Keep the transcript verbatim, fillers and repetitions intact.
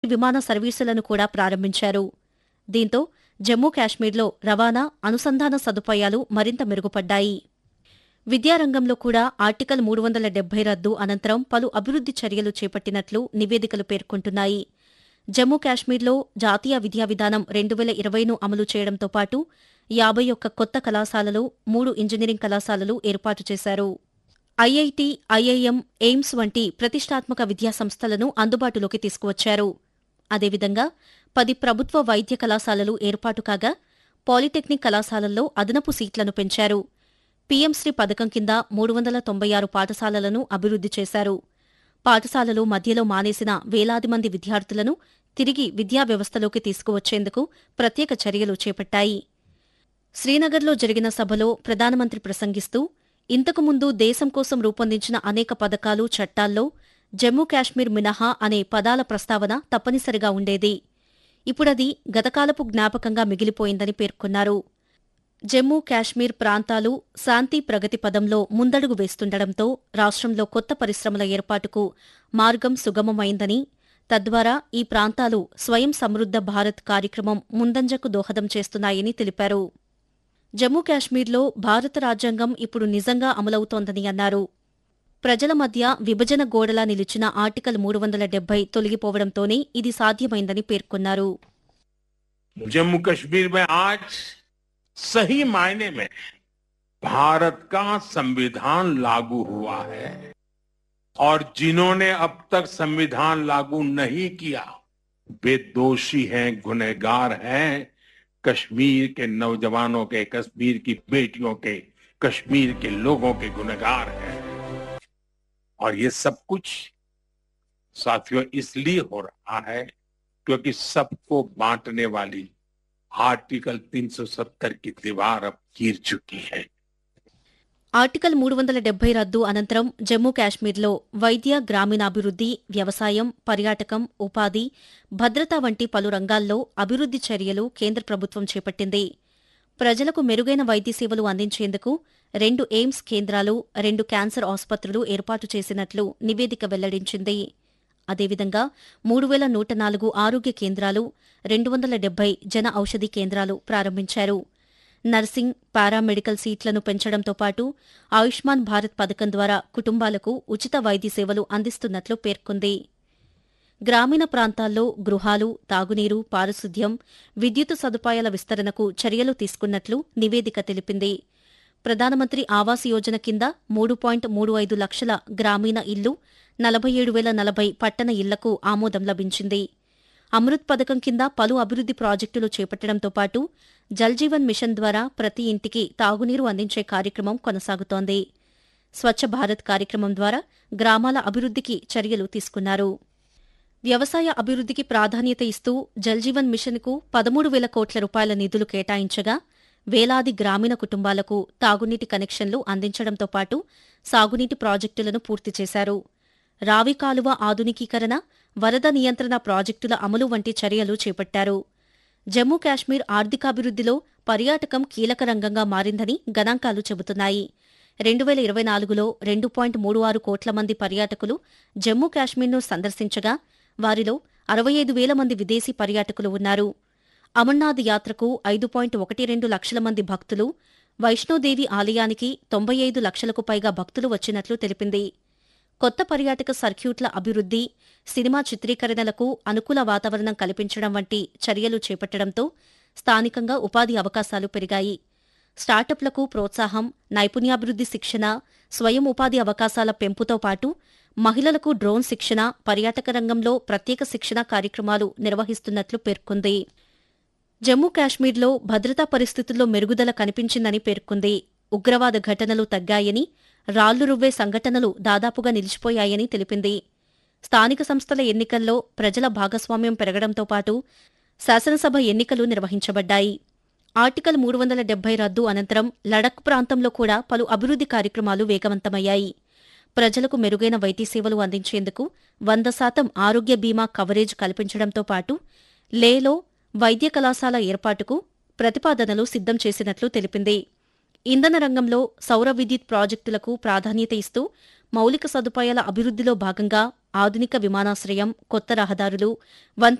విమాన సర్వీసులను కూడా ప్రారంభించారు. దీంతో జమ్మూ కాశ్మీర్లో రవాణా, అనుసంధాన సదుపాయాలు మరింత మెరుగుపడ్డాయి. విద్యారంగంలో కూడా ఆర్టికల్ మూడు వందల డెబ్బై రద్దు అనంతరం పలు అభివృద్ది చర్యలు చేపట్టినట్లు నివేదికలు పేర్కొంటున్నాయి. జమ్మూ కాశ్మీర్లో జాతీయ విద్యా విధానం రెండు వేల ఇరవైను అమలు చేయడంతో పాటు యాభై ఒక్క కొత్త కళాశాలలు, మూడు ఇంజనీరింగ్ కళాశాలలు ఏర్పాటు చేశారు. ఐఐటి, ఐఐఎం, ఎయిమ్స్ వంటి ప్రతిష్టాత్మక విద్యా సంస్థలను అందుబాటులోకి తీసుకువచ్చారు. అదేవిధంగా పది ప్రభుత్వ వైద్య కళాశాలలు ఏర్పాటు కాగా పాలిటెక్నిక్ కళాశాలల్లో అదనపు సీట్లను పెంచారు. పీఎంశ్రీ పథకం కింద మూడు వందల తొంభై ఆరు పాఠశాలలను అభివృద్ది చేశారు. పాఠశాలలు మధ్యలో మానేసిన వేలాది మంది విద్యార్థులను తిరిగి విద్యా వ్యవస్థలోకి తీసుకువచ్చేందుకు ప్రత్యేక చర్యలు చేపట్టాయి. శ్రీనగర్లో జరిగిన సభలో ప్రధానమంత్రి ప్రసంగిస్తూ ఇంతకుముందు దేశం కోసం రూపొందించిన అనేక పథకాలు, చట్టాల్లో జమ్మూ కాశ్మీర్ మినహా అనే పదాల ప్రస్తావన తప్పనిసరిగా ఉండేది. ఇప్పుడది గతకాలపు జ్ఞాపకంగా మిగిలిపోయిందని పేర్కొన్నారు. జమ్మూ కాశ్మీర్ ప్రాంతాలు శాంతి ప్రగతి పదంలో ముందడుగు వేస్తుండటంతో రాష్ట్రంలో కొత్త పరిశ్రమల ఏర్పాటుకు మార్గం సుగమమైందని, తద్వారా ఈ ప్రాంతాలు స్వయం సమృద్ధ భారత్ కార్యక్రమం ముందంజకు దోహదం చేస్తున్నాయని తెలిపారు. జమ్మూ కాశ్మీర్లో భారత రాజ్యాంగం ఇప్పుడు నిజంగా అమలవుతోందని అన్నారు. ప్రజల మధ్య విభజన గోడలా నిలిచిన ఆర్టికల్ మూడు వందల డెబ్బై తొలగిపోవడంతోనే ఇది సాధ్యమైందని పేర్కొన్నారు. जम्मू कश्मीर में आज सही मायने में भारत का संविधान लागू हुआ है और जिन्होंने अब तक संविधान लागू नहीं किया वे दोषी हैं, गुनहगार हैं। कश्मीर के नौजवानों के, कश्मीर की बेटियों के, कश्मीर के लोगों के गुनहगार हैं। और ये सब कुछ साथियों इसलिए हो रहा है क्योंकि सबको बांटने वाली आर्टिकल तीन सौ सत्तर की दीवार अब गिर चुकी है. ఆర్టికల్ మూడు వందల డెబ్బై రద్దు అనంతరం జమ్మూ కాశ్మీర్లో వైద్య, గ్రామీణాభివృద్ది, వ్యవసాయం, పర్యాటకం, ఉపాధి, భద్రత వంటి పలు రంగాల్లో అభివృద్ది చర్యలు కేంద్ర ప్రభుత్వం చేపట్టింది. ప్రజలకు మెరుగైన వైద్య సేవలు అందించేందుకు రెండు ఎయిమ్స్ కేంద్రాలు, రెండు క్యాన్సర్ ఆసుపత్రులు ఏర్పాటు చేసినట్లు నివేదిక వెల్లడించింది. అదేవిధంగా మూడు వేల నూట నాలుగు ఆరోగ్య కేంద్రాలు, రెండు వందల డెబ్బై జన ఔషధి కేంద్రాలు ప్రారంభించారు. నర్సింగ్, పారామెడికల్ సీట్లను పెంచడంతో పాటు ఆయుష్మాన్ భారత్ పథకం ద్వారా కుటుంబాలకు ఉచిత వైద్య సేవలు అందిస్తున్నట్లు పేర్కొంది. గ్రామీణ ప్రాంతాల్లో గృహాలు, తాగునీరు, పారిశుద్ధ్యం, విద్యుత్ సదుపాయాల విస్తరణకు చర్యలు తీసుకున్నట్లు నివేదిక తెలిపింది. ప్రధానమంత్రి ఆవాస్ యోజన కింద మూడు పాయింట్ మూడు ఐదు లక్షల గ్రామీణ ఇళ్లు, నలభై ఏడు వేల నలభై పట్టణ ఇళ్లకు ఆమోదం లభించింది. అమృత్ పథకం కింద పలు అభివృద్ది ప్రాజెక్టులు చేపట్టడంతో పాటు జల్జీవన్ మిషన్ ద్వారా ప్రతి ఇంటికి తాగునీరు అందించే కార్యక్రమం కొనసాగుతోంది. స్వచ్ఛ భారత్ కార్యక్రమం ద్వారా గ్రామాల అభివృద్దికి చర్యలు తీసుకున్నారు. వ్యవసాయ అభివృద్దికి ప్రాధాన్యత ఇస్తూ జల్జీవన్ మిషన్కు పదమూడు వేల కోట్ల రూపాయల నిధులు కేటాయించగా వేలాది గ్రామీణ కుటుంబాలకు తాగునీటి కనెక్షన్లు అందించడంతో పాటు సాగునీటి ప్రాజెక్టులను పూర్తి చేశారు. రావి కాలువ ఆధునికీకరణ, వరద నియంత్రణ ప్రాజెక్టుల అమలు వంటి చర్యలు చేపట్టారు. జమ్మూ కాశ్మీర్ ఆర్థికాభివృద్దిలో పర్యాటకం కీలక రంగంగా మారిందని గణాంకాలు చెబుతున్నాయి. రెండు వేల ఇరవై నాలుగులో రెండు పాయింట్ మూడు ఆరు కోట్ల మంది పర్యాటకులు జమ్మూ కాశ్మీర్ను సందర్శించగా వారిలో అరవై ఐదు వేల మంది విదేశీ పర్యాటకులు ఉన్నారు. అమర్నాథ్ యాత్రకు ఐదు పాయింట్ ఒకటి రెండు లక్షల మంది భక్తులు, వైష్ణోదేవి ఆలయానికి తొంభై ఐదు లక్షలకు పైగా భక్తులు వచ్చినట్లు తెలిపింది. కొత్త పర్యాటక సర్క్యూట్ల అభివృద్ది, సినిమా చిత్రీకరణలకు అనుకూల వాతావరణం కల్పించడం వంటి చర్యలు చేపట్టడంతో స్థానికంగా ఉపాధి అవకాశాలు పెరిగాయి. స్టార్టప్లకు ప్రోత్సాహం, నైపుణ్యాభివృద్ది శిక్షణ, స్వయం ఉపాధి అవకాశాల పెంపుతో పాటు మహిళలకు డ్రోన్ శిక్షణ, పర్యాటక రంగంలో ప్రత్యేక శిక్షణ కార్యక్రమాలు నిర్వహిస్తున్నట్లు పేర్కొంది. జమ్మూ కాశ్మీర్లో భద్రతా పరిస్థితుల్లో మెరుగుదల కనిపించిందని పేర్కొంది. ఉగ్రవాద ఘటనలు తగ్గాయని, రాళ్లు రువ్వే సంఘటనలు దాదాపుగా నిలిచిపోయాయని తెలిపింది. స్థానిక సంస్థల ఎన్నికల్లో ప్రజల భాగస్వామ్యం పెరగడంతో పాటు శాసనసభ ఎన్నికలు నిర్వహించబడ్డాయి. ఆర్టికల్ మూడు వందల డెబ్బై రద్దు అనంతరం లడఖ్ ప్రాంతంలో కూడా పలు అభివృద్ది కార్యక్రమాలు వేగవంతమయ్యాయి. ప్రజలకు మెరుగైన వైద్య సేవలు అందించేందుకు వంద శాతం ఆరోగ్య బీమా కవరేజ్ కల్పించడంతో పాటు లేలో వైద్య కళాశాల ఏర్పాటుకు ప్రతిపాదనలు సిద్ధం చేసినట్లు తెలిపింది. ఇంధన రంగంలో సౌర విద్యుత్ ప్రాజెక్టులకు ప్రాధాన్యత ఇస్తూ మౌలిక సదుపాయాల అభివృద్దిలో భాగంగా ఆధునిక విమానాశ్రయం, కొత్త రహదారులు, వంతెన